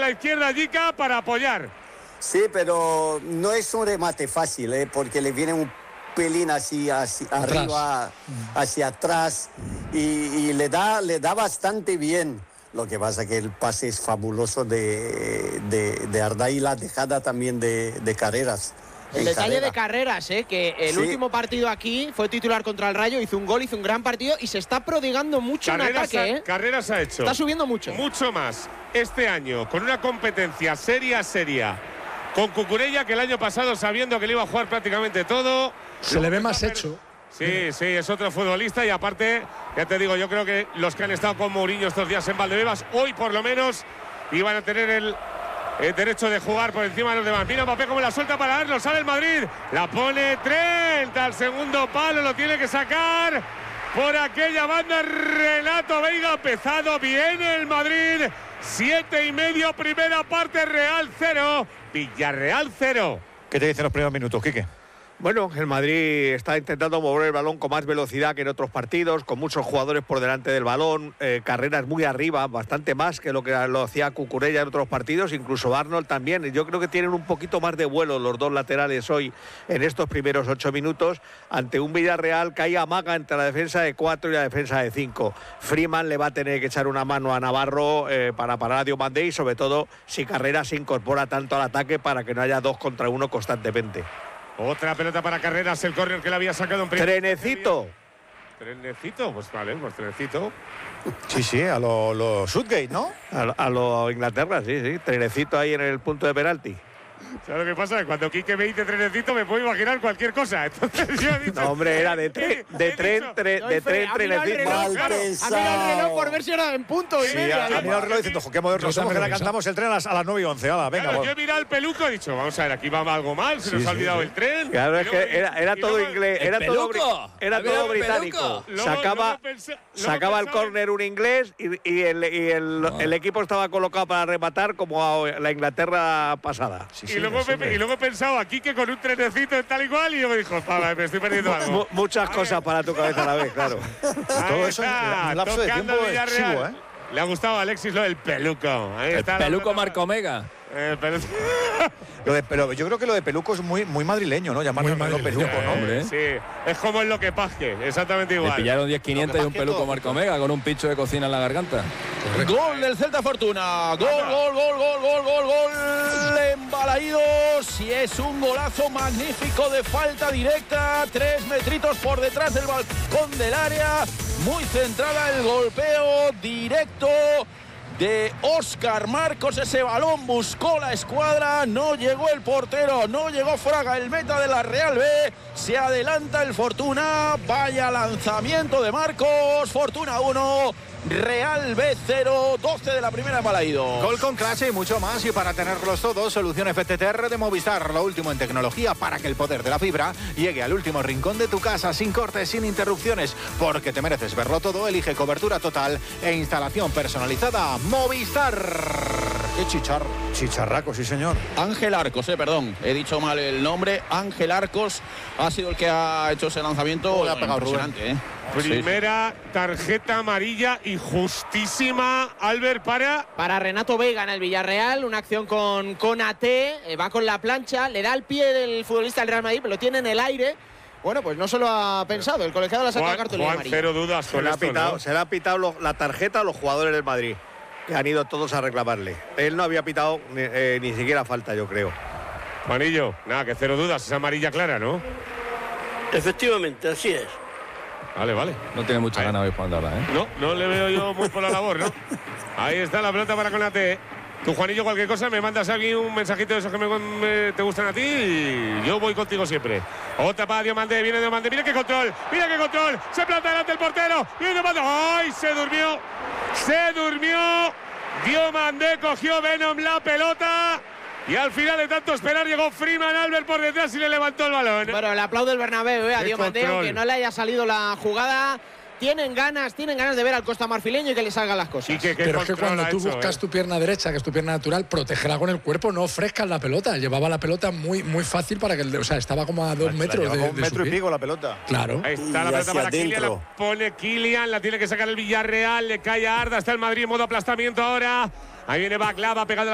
la izquierda Jica para apoyar. Sí, pero no es un remate fácil, porque le viene un pelín así arriba, hacia atrás, y le da bastante bien. Lo que pasa es que el pase es fabuloso de Arda y la dejada también de Carreras. El detalle de Carreras, que el último partido aquí fue titular contra el Rayo, hizo un gol, hizo un gran partido y se está prodigando mucho en ataque. Carreras ha hecho. Está subiendo mucho. Mucho más este año, con una competencia seria. Con Cucurella, que el año pasado, sabiendo que le iba a jugar prácticamente todo. Se le ve más hecho. Sí, es otro futbolista y aparte, ya te digo, yo creo que los que han estado con Mourinho estos días en Valdebebas, hoy por lo menos, iban a tener el derecho de jugar por encima de los demás. Mira Mbappé como la suelta para darlo, sale el Madrid, la pone Trent al segundo palo, lo tiene que sacar por aquella banda. Renato Veiga, empezado bien el Madrid, 7:30, primera parte, Real 0, Villarreal 0. ¿Qué te dicen los primeros minutos, Quique? Bueno, el Madrid está intentando mover el balón con más velocidad que en otros partidos, con muchos jugadores por delante del balón, Carreras muy arriba, bastante más que lo hacía Cucurella en otros partidos, incluso Arnold también. Yo creo que tienen un poquito más de vuelo los dos laterales hoy en estos primeros 8 minutos, ante un Villarreal que ahí amaga entre la defensa de 4 y la defensa de 5. Freeman le va a tener que echar una mano a Navarro para parar a Diomandé y sobre todo si Carreras se incorpora tanto al ataque para que no haya 2 contra 1 constantemente. Otra pelota para Carreras, el córner que le había sacado en primer. Trenecito, pues vale, pues Trenecito. Sí, a lo Southgate, ¿no? a lo Inglaterra, sí, trenecito ahí en el punto de penalti. ¿Sabes lo que pasa? Cuando Quique me dice Trenecito me puedo imaginar cualquier cosa. Entonces yo he dicho, No, hombre, era de tren, trenecito. Ha mirado el reloj por ver si era en punto y Sí, media. ha mirado el reloj diciendo, qué modernos somos, que la cantamos el tren a las 9:11. Venga, claro, yo he mirado el peluco y he dicho, vamos a ver, aquí va algo mal, se nos ha olvidado el tren. Claro, es que era todo inglés, era todo británico. Sacaba el córner un inglés y el equipo estaba colocado para rematar como la Inglaterra pasada. Y luego he pensado aquí que con un trenecito tal y cual, y yo me dijo, me estoy perdiendo algo. Muchas cosas para tu cabeza a la vez, claro. Todo eso en un lapso de tiempo excesivo, ¿eh? Le ha gustado a Alexis lo del peluco. Ahí el está peluco Marco Omega. Pero yo creo que lo de peluco es muy madrileño, ¿no? Llamarlo peluco, ¿no? Hombre. Sí, es como el lo que paje, exactamente igual. Le pillaron 10.500 y un peluco Marco Omega con un pincho de cocina en la garganta. Gol del Celta Fortuna. Gol. Embalaído. Si es un golazo magnífico de falta directa. 3 metritos por detrás del balcón del área. Muy centrada el golpeo directo de Óscar Marcos. Ese balón buscó la escuadra, no llegó el portero, no llegó Fraga, el meta de la Real B. Se adelanta el Fortuna, vaya lanzamiento de Marcos. Fortuna 1, Real B 0, 12 de la primera, Embalaído. Gol con clase y mucho más, y para tenerlos todos, solución FTTR de Movistar, lo último en tecnología para que el poder de la fibra llegue al último rincón de tu casa, sin cortes, sin interrupciones, porque te mereces verlo todo. Elige cobertura total e instalación personalizada Movistar. Qué chicharraco, sí señor. Ángel Arcos, perdón, he dicho mal el nombre. Ángel Arcos ha sido el que ha hecho ese lanzamiento. Le ha pegado impresionante, Primera tarjeta amarilla injustísima, Albert, para Renato Veiga en el Villarreal, una acción con Konaté, va con la plancha, le da el pie del futbolista del Real Madrid, pero lo tiene en el aire. Bueno, pues no se lo ha pensado, el colegiado le ha sacado cartulina amarilla. Cero dudas se le ha pitado la tarjeta a los jugadores del Madrid, que han ido todos a reclamarle. Él no había pitado ni siquiera falta, yo creo. Juanillo, nada, que cero dudas, es amarilla clara, ¿no? Efectivamente, así es. Vale. No tiene mucha ganas hoy Juan ahora, ¿eh? No le veo yo muy por la labor, ¿no? Ahí está la pelota para Konaté. Tú, Juanillo, cualquier cosa, me mandas aquí un mensajito de esos que te gustan a ti y yo voy contigo siempre. Otra para Diomandé, viene Diomandé, mira qué control, se planta delante el portero, viene Diomandé, ¡ay! Se durmió, Diomandé cogió Venom la pelota. Y al final de tanto esperar llegó Freeman, Albert por detrás y le levantó el balón. Bueno, le aplaudo el Bernabéu a Diomandé, aunque no le haya salido la jugada. Tienen ganas de ver al costamarfileño y que le salgan las cosas. Pero es que cuando tú buscas tu pierna derecha, que es tu pierna natural, protégela con el cuerpo, no ofrezcas la pelota. Llevaba la pelota muy fácil para que estaba como a 2 metros de un metro y pico la pelota. Claro. Ahí está la pelota para Kylian, la pone Kylian, la tiene que sacar el Villarreal, le cae a Arda, está el Madrid en modo aplastamiento ahora. Ahí viene Baklava pegado